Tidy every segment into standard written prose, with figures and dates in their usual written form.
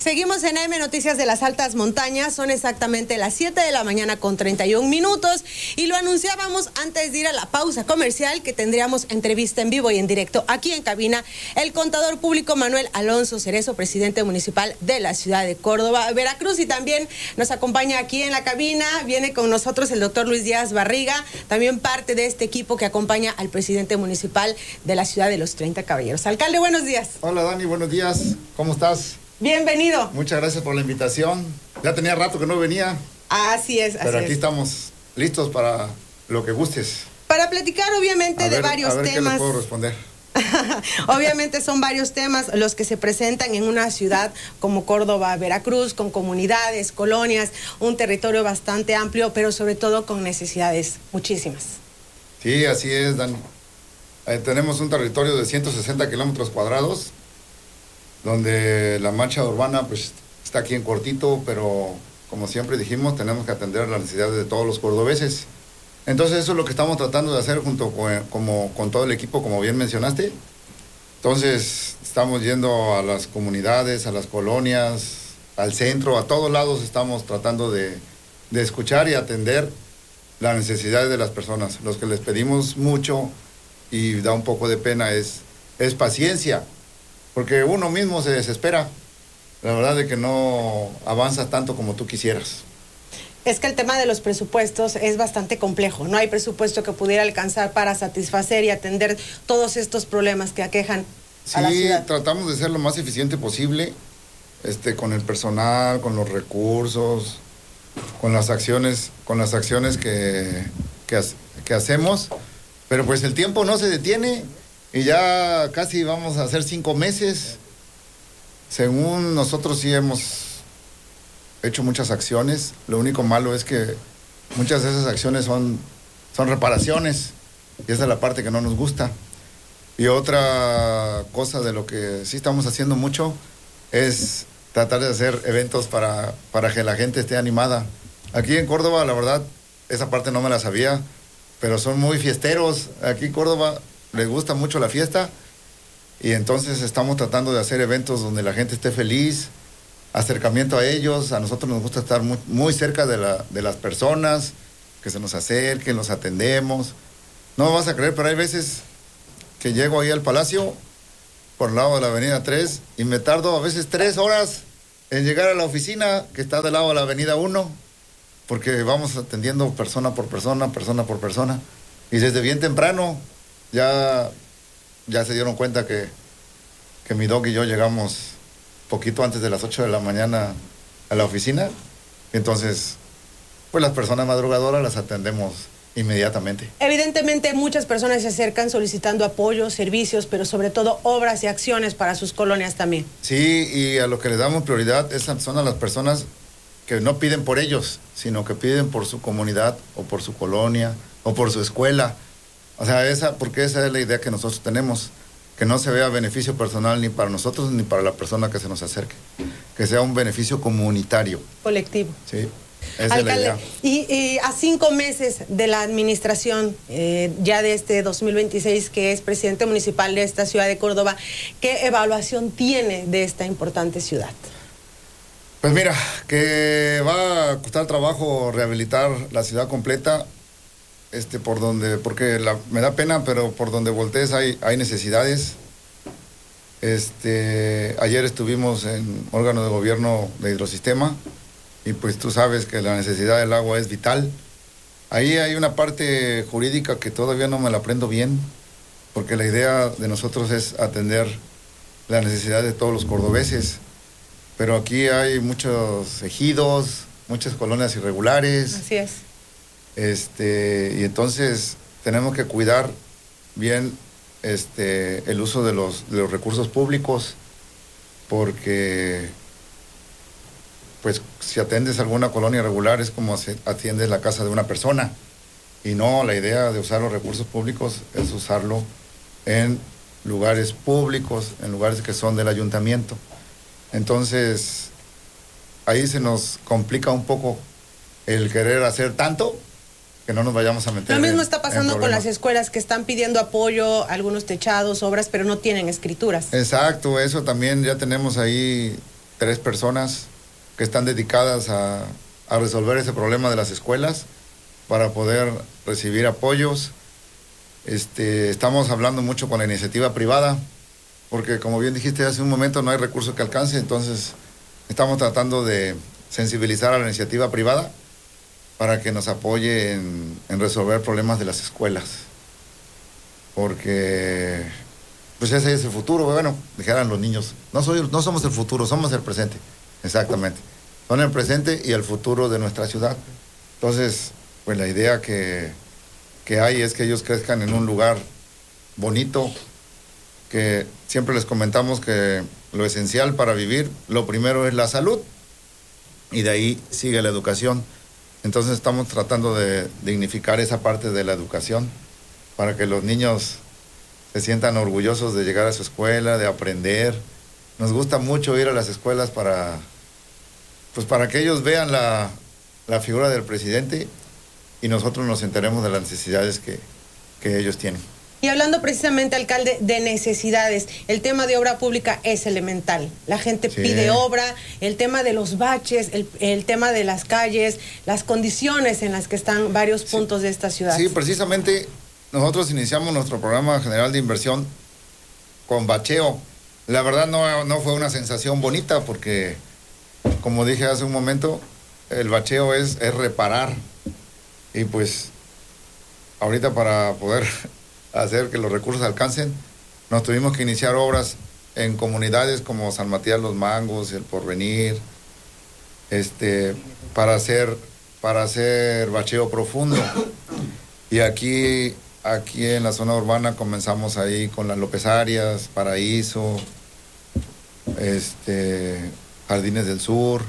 Seguimos en AM Noticias de las Altas Montañas, son exactamente las 7 de la mañana con 31 minutos y lo anunciábamos antes de ir a la pausa comercial que tendríamos entrevista en vivo y en directo aquí en cabina. El contador público Manuel Alonso Cerezo, presidente municipal de la ciudad de Córdoba, Veracruz, y también nos acompaña aquí en la cabina, viene con nosotros el doctor Luis Díaz Barriga, también parte de este equipo que acompaña al presidente municipal de la ciudad de los 30 Caballeros. Alcalde, buenos días. Hola Dani, buenos días, ¿cómo estás? Bienvenido. Muchas gracias por la invitación. Ya tenía rato que no venía. Así es, pero aquí estamos listos para lo que gustes. Para platicar, obviamente, de varios temas. ¿Qué le puedo responder? Obviamente son varios temas los que se presentan en una ciudad como Córdoba, Veracruz, con comunidades, colonias, un territorio bastante amplio, pero sobre todo con necesidades muchísimas. Sí, así es, Dani. Tenemos un territorio de 160 kilómetros cuadrados, donde la mancha urbana pues está aquí en cortito, pero como siempre dijimos, tenemos que atender las necesidades de todos los cordobeses. Entonces eso es lo que estamos tratando de hacer junto con todo el equipo, como bien mencionaste. Entonces estamos yendo a las comunidades, a las colonias, al centro, a todos lados estamos tratando de escuchar y atender las necesidades de las personas. Los que les pedimos mucho y da un poco de pena es paciencia, porque uno mismo se desespera, la verdad de que no avanzas tanto como tú quisieras. Es que el tema de los presupuestos es bastante complejo, no hay presupuesto que pudiera alcanzar para satisfacer y atender todos estos problemas que aquejan a la ciudad. Sí, tratamos de ser lo más eficiente posible, con el personal, con los recursos, con las acciones que hacemos, pero pues el tiempo no se detiene. Y ya casi vamos a hacer 5 meses. Según nosotros sí hemos hecho muchas acciones. Lo único malo es que muchas de esas acciones son reparaciones. Y esa es la parte que no nos gusta. Y otra cosa de lo que sí estamos haciendo mucho es tratar de hacer eventos para que la gente esté animada. Aquí en Córdoba, la verdad, esa parte no me la sabía, pero son muy fiesteros. Aquí en Córdoba les gusta mucho la fiesta y entonces estamos tratando de hacer eventos donde la gente esté feliz, acercamiento a ellos. A nosotros nos gusta estar muy, muy cerca de las personas, que se nos acerquen, los atendemos. No me vas a creer, pero hay veces que llego ahí al Palacio por el lado de la avenida 3 y me tardo a veces 3 horas en llegar a la oficina que está del lado de la avenida 1, porque vamos atendiendo persona por persona y desde bien temprano ya se dieron cuenta que mi doc y yo llegamos poquito antes de las 8 de la mañana a la oficina. Entonces, pues las personas madrugadoras las atendemos inmediatamente. Evidentemente muchas personas se acercan solicitando apoyo, servicios, pero sobre todo obras y acciones para sus colonias también. Sí, y a lo que les damos prioridad son a las personas que no piden por ellos, sino que piden por su comunidad o por su colonia o por su escuela. O sea, porque esa es la idea que nosotros tenemos, que no se vea beneficio personal ni para nosotros ni para la persona que se nos acerque, que sea un beneficio comunitario. Colectivo. Sí, esa Alcalde, es la idea. Y a 5 meses de la administración ya de este 2026, que es presidente municipal de esta ciudad de Córdoba, ¿qué evaluación tiene de esta importante ciudad? Pues mira, que va a costar trabajo rehabilitar la ciudad completa. Porque me da pena, pero por donde voltees hay necesidades. Ayer estuvimos en órgano de gobierno de Hidrosistema y pues tú sabes que la necesidad del agua es vital. Ahí hay una parte jurídica que todavía no me la aprendo bien, porque la idea de nosotros es atender la necesidad de todos los cordobeses, pero aquí hay muchos ejidos, muchas colonias irregulares. Así es. Y entonces tenemos que cuidar bien el uso de los recursos públicos, porque pues si atiendes alguna colonia irregular es como si atiendes la casa de una persona, y no, la idea de usar los recursos públicos es usarlo en lugares públicos, en lugares que son del ayuntamiento. Entonces ahí se nos complica un poco el querer hacer tanto que no nos vayamos a meter. Lo mismo está pasando con las escuelas que están pidiendo apoyo, algunos techados, obras, pero no tienen escrituras. Exacto, eso también ya tenemos ahí 3 personas que están dedicadas a resolver ese problema de las escuelas para poder recibir apoyos. Estamos hablando mucho con la iniciativa privada, porque como bien dijiste hace un momento, no hay recurso que alcance, entonces estamos tratando de sensibilizar a la iniciativa privada para que nos apoye en resolver problemas de las escuelas. Porque pues ese es el futuro, bueno, dijeran los niños, no somos el futuro, somos el presente. Exactamente. Son el presente y el futuro de nuestra ciudad. Entonces, pues la idea que hay es que ellos crezcan en un lugar bonito, que siempre les comentamos que lo esencial para vivir, lo primero es la salud y de ahí sigue la educación. Entonces estamos tratando de dignificar esa parte de la educación para que los niños se sientan orgullosos de llegar a su escuela, de aprender. Nos gusta mucho ir a las escuelas para que ellos vean la figura del presidente y nosotros nos enteremos de las necesidades que ellos tienen. Y hablando precisamente, alcalde, de necesidades, el tema de obra pública es elemental. La gente pide obra, el tema de los baches, el tema de las calles, las condiciones en las que están varios puntos de esta ciudad. Sí, precisamente nosotros iniciamos nuestro programa general de inversión con bacheo. La verdad no fue una sensación bonita porque, como dije hace un momento, el bacheo es reparar. Y pues ahorita para poder hacer que los recursos alcancen, nos tuvimos que iniciar obras en comunidades como San Matías Los Mangos, El Porvenir, para hacer bacheo profundo. Y aquí en la zona urbana comenzamos ahí con las López Arias, Paraíso, Jardines del Sur,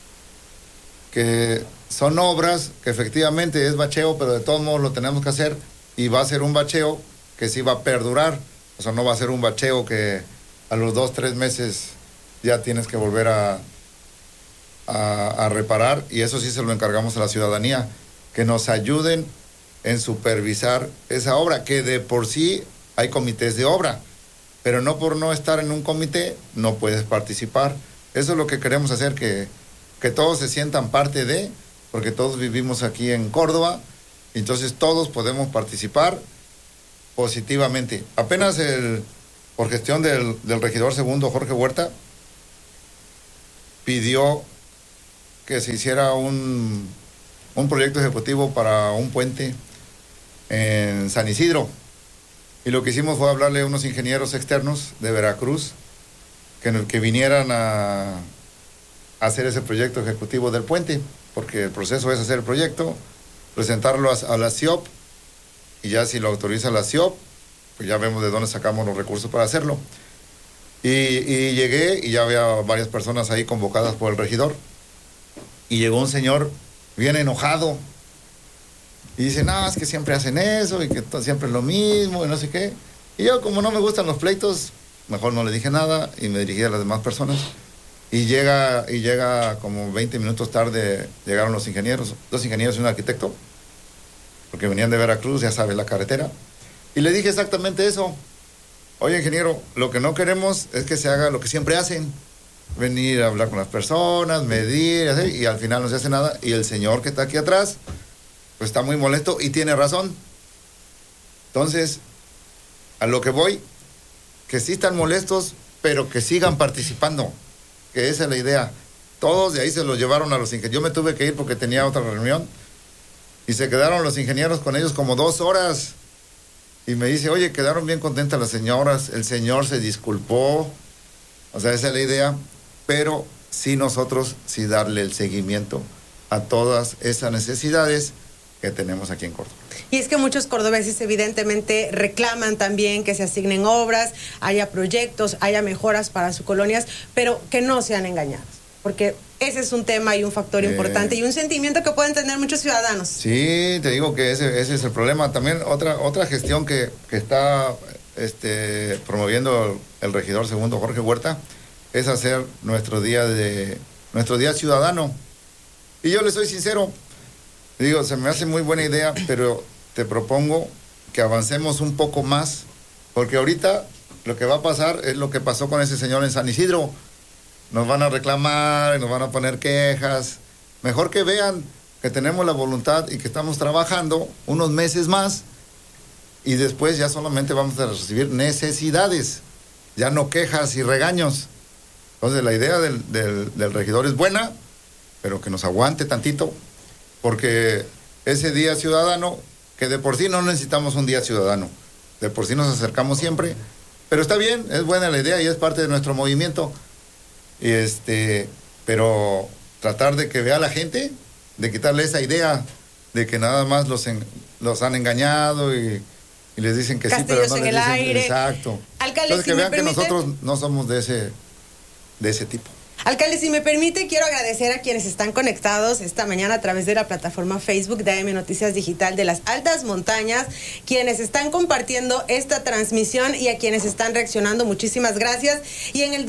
que son obras que efectivamente es bacheo, pero de todos modos lo tenemos que hacer y va a ser un bacheo que sí va a perdurar. O sea, no va a ser un bacheo que a los 2-3 meses ya tienes que volver a reparar, y eso sí se lo encargamos a la ciudadanía, que nos ayuden en supervisar esa obra, que de por sí hay comités de obra, pero no por no estar en un comité no puedes participar. Eso es lo que queremos hacer, que todos se sientan parte de, porque todos vivimos aquí en Córdoba, entonces todos podemos participar positivamente. Apenas por gestión del regidor segundo, Jorge Huerta, pidió que se hiciera un proyecto ejecutivo para un puente en San Isidro. Y lo que hicimos fue hablarle a unos ingenieros externos de Veracruz que vinieran a hacer ese proyecto ejecutivo del puente, porque el proceso es hacer el proyecto, presentarlo a la CIOP, y ya si lo autoriza la CIOP, pues ya vemos de dónde sacamos los recursos para hacerlo. Y llegué y ya había varias personas ahí convocadas por el regidor, y llegó un señor bien enojado y dice, no, es que siempre hacen eso y que siempre es lo mismo y no sé qué. Y yo, como no me gustan los pleitos, mejor no le dije nada y me dirigí a las demás personas. Y llega como 20 minutos tarde, llegaron los ingenieros, 2 ingenieros y un arquitecto, porque venían de Veracruz, ya sabes, la carretera. Y le dije exactamente eso. Oye, ingeniero, lo que no queremos es que se haga lo que siempre hacen, venir a hablar con las personas, medir, hacer, y al final no se hace nada. Y el señor que está aquí atrás, pues está muy molesto y tiene razón. Entonces, a lo que voy, que sí están molestos, pero que sigan participando, que esa es la idea. Todos de ahí se los llevaron a los ingenieros. Yo me tuve que ir porque tenía otra reunión y se quedaron los ingenieros con ellos como 2 horas. Y me dice, oye, quedaron bien contentas las señoras, el señor se disculpó. O sea, esa es la idea, pero sí nosotros, sí darle el seguimiento a todas esas necesidades que tenemos aquí en Córdoba. Y es que muchos cordobeses evidentemente reclaman también que se asignen obras, haya proyectos, haya mejoras para sus colonias, pero que no sean engañados, porque ese es un tema y un factor importante y un sentimiento que pueden tener muchos ciudadanos. Sí, te digo que ese es el problema. También otra gestión que está promoviendo el regidor segundo Jorge Huerta es hacer nuestro día ciudadano. Y yo le soy sincero, digo, se me hace muy buena idea, pero te propongo que avancemos un poco más, porque ahorita lo que va a pasar es lo que pasó con ese señor en San Isidro. nos van a reclamar y nos van a poner quejas. Mejor que vean que tenemos la voluntad y que estamos trabajando unos meses más y después ya solamente vamos a recibir necesidades, ya no quejas y regaños. Entonces la idea del regidor es buena, pero que nos aguante tantito, porque ese día ciudadano, que de por sí no necesitamos un día ciudadano, de por sí nos acercamos siempre, pero está bien, es buena la idea y es parte de nuestro movimiento. Pero tratar de que vea la gente, de quitarle esa idea de que nada más los han engañado y les dicen que Castillos sí, pero no en les el dicen aire. exacto. Alcalde, entonces si que me vean que permite, nosotros no somos de ese tipo. Alcalde, si me permite, quiero agradecer a quienes están conectados esta mañana a través de la plataforma Facebook de AM Noticias Digital de las Altas Montañas, quienes están compartiendo esta transmisión y a quienes están reaccionando. Muchísimas gracias. Y en el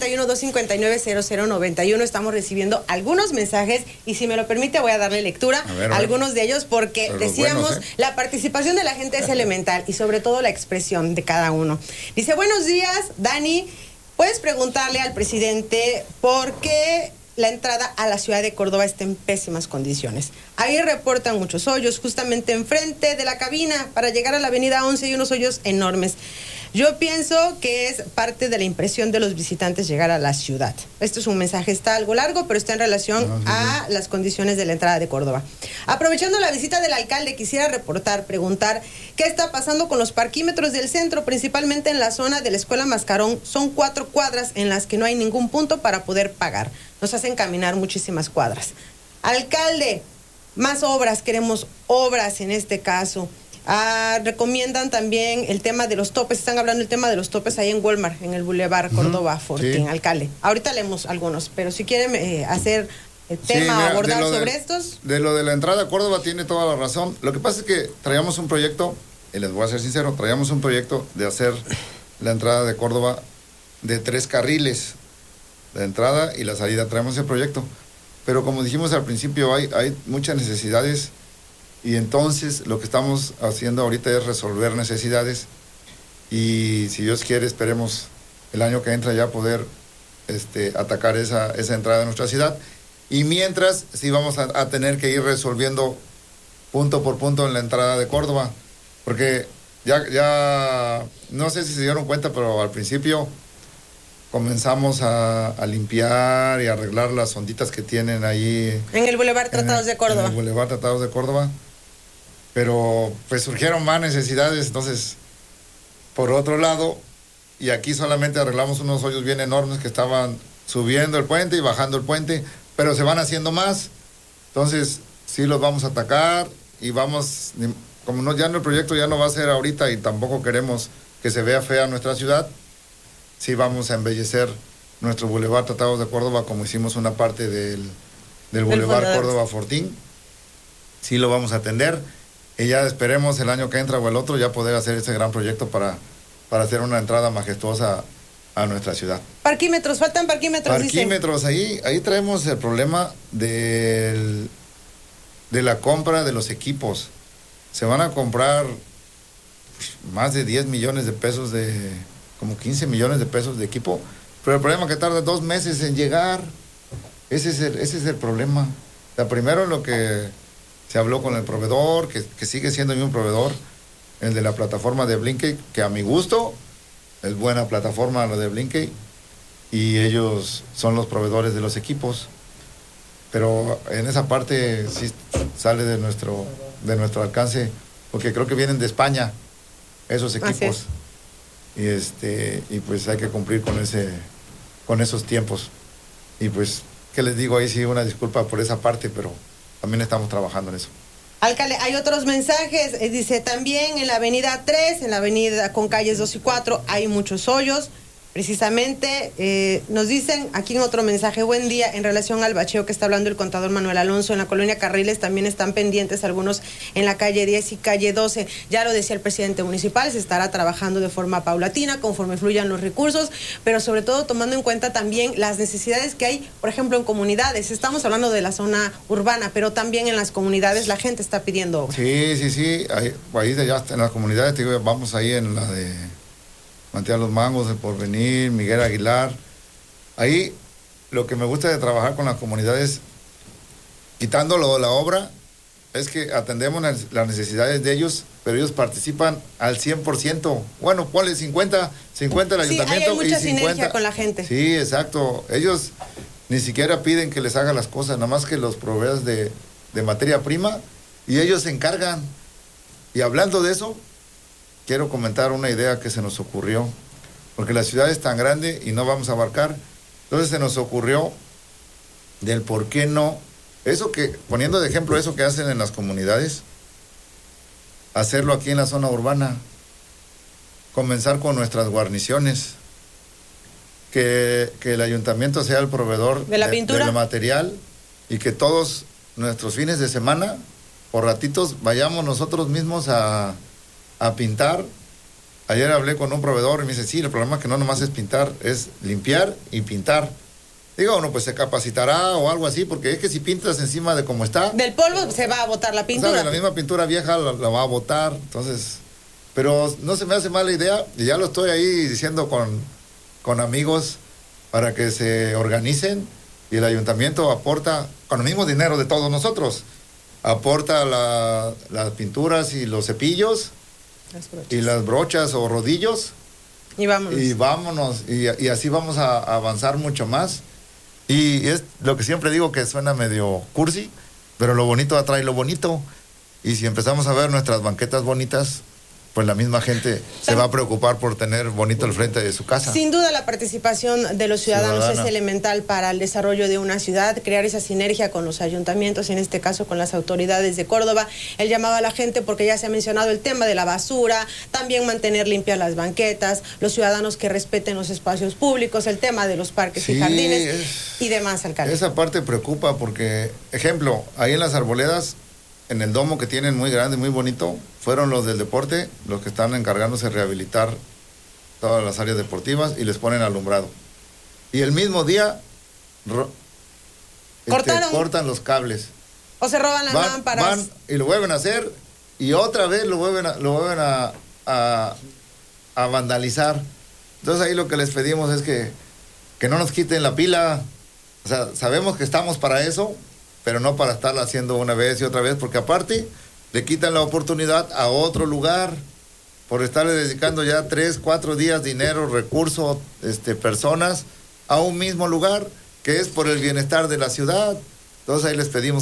271-259-0091 estamos recibiendo algunos mensajes y si me lo permite voy a darle lectura a algunos de ellos porque pero decíamos, buenos, la participación de la gente es elemental y sobre todo la expresión de cada uno. Dice, buenos días, Dani. ¿Puedes preguntarle al presidente por qué la entrada a la ciudad de Córdoba está en pésimas condiciones? Ahí reportan muchos hoyos, justamente enfrente de la cabina para llegar a la avenida 11 y unos hoyos enormes. Yo pienso que es parte de la impresión de los visitantes llegar a la ciudad. Este es un mensaje, está algo largo, pero está en relación a las condiciones de la entrada de Córdoba. Aprovechando la visita del alcalde, quisiera preguntar qué está pasando con los parquímetros del centro, principalmente en la zona de la Escuela Mascarón. Son 4 cuadras en las que no hay ningún punto para poder pagar. Nos hacen caminar muchísimas cuadras. Alcalde, más obras, queremos obras en este caso. Recomiendan también el tema de los topes, están hablando del tema de los topes ahí en Walmart, en el Boulevard Córdoba Fortín, sí. Alcalde. Ahorita leemos algunos, pero si quieren hacer el tema o abordar sobre estos. De lo de la entrada a Córdoba tiene toda la razón. Lo que pasa es que traíamos un proyecto, y les voy a ser sincero, traíamos un proyecto de hacer la entrada de Córdoba de 3 carriles, la entrada y la salida, traemos ese proyecto. Pero como dijimos al principio, hay muchas necesidades. Y entonces lo que estamos haciendo ahorita es resolver necesidades y si Dios quiere esperemos el año que entra ya poder atacar esa entrada de nuestra ciudad. Y mientras sí vamos a tener que ir resolviendo punto por punto en la entrada de Córdoba, porque ya no sé si se dieron cuenta, pero al principio comenzamos a limpiar y arreglar las onditas que tienen ahí. En el Boulevard Tratados de Córdoba. En el Boulevard Tratados de Córdoba. Pero pues surgieron más necesidades, entonces, por otro lado, y aquí solamente arreglamos unos hoyos bien enormes que estaban subiendo el puente y bajando el puente, pero se van haciendo más, entonces sí los vamos a atacar y vamos, como no, ya no, el proyecto ya no va a ser ahorita y tampoco queremos que se vea fea nuestra ciudad, sí vamos a embellecer nuestro Boulevard Tratados de Córdoba como hicimos una parte del Boulevard Córdoba Fortín, sí lo vamos a atender. Y ya esperemos el año que entra o el otro ya poder hacer ese gran proyecto para hacer una entrada majestuosa a nuestra ciudad. Parquímetros, faltan parquímetros. Parquímetros, ahí traemos el problema de la compra de los equipos. Se van a comprar más de 10 millones de pesos como 15 millones de pesos de equipo, pero el problema es que tarda 2 meses en llegar. Ese es el problema. O sea, primero lo que se habló con el proveedor, que sigue siendo el mismo proveedor, el de la plataforma de Blinkey, que a mi gusto es buena plataforma la de Blinkey, y ellos son los proveedores de los equipos. Pero en esa parte sí sale de nuestro alcance, porque creo que vienen de España esos equipos. Y pues hay que cumplir con esos tiempos. Y pues, ¿qué les digo? Ahí sí una disculpa por esa parte, pero también estamos trabajando en eso. Alcalde, hay otros mensajes. Dice también en la avenida 3, en la avenida con calles 2 y 4, hay muchos hoyos. Precisamente nos dicen aquí en otro mensaje, buen día, en relación al bacheo que está hablando el contador Manuel Alonso, en la colonia Carriles también están pendientes algunos en la calle 10 y calle 12. Ya lo decía el presidente municipal, se estará trabajando de forma paulatina conforme fluyan los recursos, pero sobre todo tomando en cuenta también las necesidades que hay, por ejemplo, en comunidades. Estamos hablando de la zona urbana, pero también en las comunidades la gente está pidiendo obra. Sí, ahí de allá en las comunidades, digo, vamos ahí en la de Mantea Los Mangos, El Porvenir, Miguel Aguilar. Ahí lo que me gusta de trabajar con las comunidades, quitándolo de la obra, es que atendemos las necesidades de ellos, pero ellos participan al 100%. Bueno, ponle 50 el ayuntamiento. Hay mucha y 50. sinergia con la gente. Sí, exacto. Ellos ni siquiera piden que les haga las cosas, nada más que los proveas de materia prima y ellos se encargan. Y hablando de eso, quiero comentar una idea que se nos ocurrió, porque la ciudad es tan grande y no vamos a abarcar. Entonces se nos ocurrió del por qué no, eso que, poniendo de ejemplo eso que hacen en las comunidades, hacerlo aquí en la zona urbana, comenzar con nuestras guarniciones, que el ayuntamiento sea el proveedor de la pintura, del material, y que todos nuestros fines de semana, por ratitos, vayamos nosotros mismos a pintar. Ayer hablé con un proveedor y me dice, sí, el problema es que no nomás es pintar, es limpiar y pintar. Digo, bueno, pues se capacitará o algo así, porque es que si pintas encima de cómo está... Del polvo se va a botar la pintura. O sea, de la misma pintura vieja la va a botar, entonces... Pero no se me hace mala idea, y ya lo estoy ahí diciendo con amigos para que se organicen, y el ayuntamiento aporta, con el mismo dinero de todos nosotros, aporta las pinturas y los cepillos, y las brochas o rodillos, y vámonos, y así vamos a avanzar mucho más. Y es lo que siempre digo, que suena medio cursi, pero lo bonito atrae lo bonito, y si empezamos a ver nuestras banquetas bonitas, pues la misma gente se va a preocupar por tener bonito el frente de su casa. Sin duda la participación de los ciudadanos es elemental para el desarrollo de una ciudad, crear esa sinergia con los ayuntamientos, en este caso con las autoridades de Córdoba. El llamado a la gente, porque ya se ha mencionado el tema de la basura, también mantener limpias las banquetas, los ciudadanos que respeten los espacios públicos, el tema de los parques y jardines y demás, alcalde. Esa parte preocupa porque, ejemplo, ahí en las arboledas, en el domo que tienen muy grande, muy bonito, fueron los del deporte los que están encargándose de rehabilitar todas las áreas deportivas y les ponen alumbrado. Y el mismo día cortan los cables. O se roban las lámparas. Van y lo vuelven a hacer y otra vez lo vuelven a vandalizar. Entonces ahí lo que les pedimos es que no nos quiten la pila. O sea, sabemos que estamos para eso, pero no para estarla haciendo una vez y otra vez, porque aparte le quitan la oportunidad a otro lugar por estarle dedicando ya 3, 4 días, dinero, recursos, personas a un mismo lugar, que es por el bienestar de la ciudad. Entonces ahí les pedimos